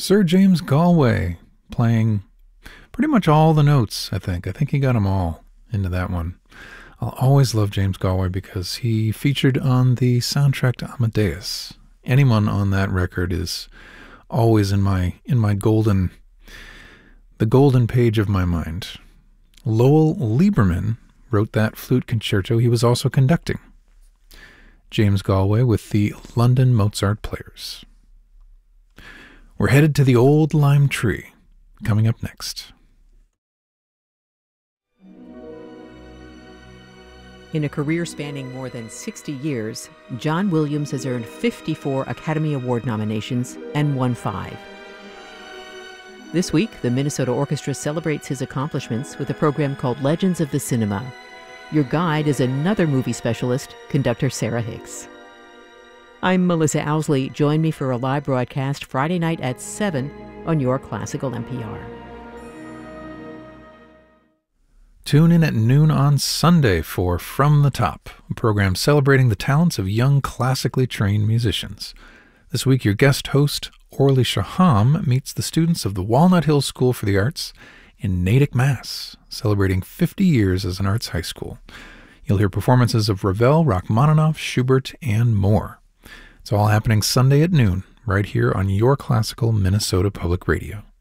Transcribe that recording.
Sir James Galway playing pretty much all the notes, I think. I think he got them all into that one. I'll always love James Galway because he featured on the soundtrack to Amadeus. Anyone on that record is always in my golden page of my mind. Lowell Lieberman wrote that flute concerto. He was also conducting. James Galway with the London Mozart Players. We're headed to the Old Lime Tree, coming up next. In a career spanning more than 60 years, John Williams has earned 54 Academy Award nominations and won 5. This week, the Minnesota Orchestra celebrates his accomplishments with a program called Legends of the Cinema. Your guide is another movie specialist, conductor Sarah Hicks. I'm Melissa Owsley. Join me for a live broadcast Friday night at 7 on your Classical NPR. Tune in at noon on Sunday for From the Top, a program celebrating the talents of young classically trained musicians. This week, your guest host, Orly Shaham, meets the students of the Walnut Hills School for the Arts in Natick, Mass., celebrating 50 years as an arts high school. You'll hear performances of Ravel, Rachmaninoff, Schubert, and more. It's all happening Sunday at noon, right here on your Classical Minnesota Public Radio.